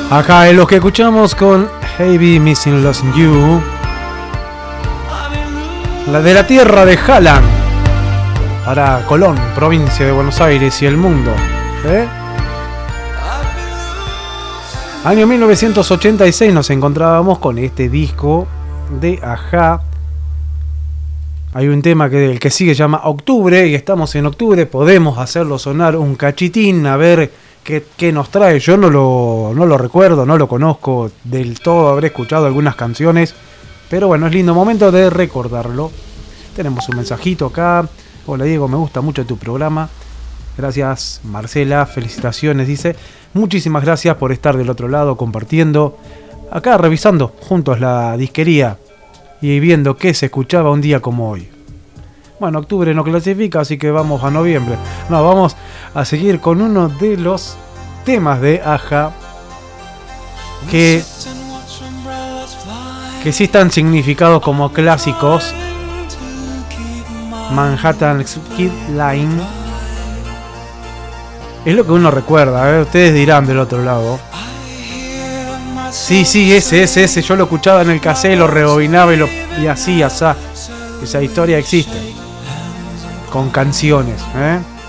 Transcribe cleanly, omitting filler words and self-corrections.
Acá es lo que escuchamos con Heavy Missing Lost in You. La de la tierra de Halland. Para Colón, provincia de Buenos Aires y el mundo. Año 1986 nos encontrábamos con este disco de Ajá. Hay un tema que el que sigue llama Octubre y estamos en octubre. Podemos hacerlo sonar un cachitín a ver qué nos trae. Yo no lo recuerdo, no lo conozco del todo. Habré escuchado algunas canciones, pero bueno, es lindo momento de recordarlo. Tenemos un mensajito acá. Hola Diego, me gusta mucho tu programa. Gracias Marcela, felicitaciones, dice. Muchísimas gracias por estar del otro lado compartiendo. Acá revisando juntos la disquería y viendo qué se escuchaba un día como hoy. Bueno, octubre no clasifica, así que vamos a noviembre. No, vamos a seguir con uno de los temas de Ajá que sí están significados como clásicos. Manhattan Skid Line es lo que uno recuerda, ustedes dirán del otro lado. Sí, ese yo lo escuchaba en el cassette, lo rebobinaba y así, esa historia existe con canciones,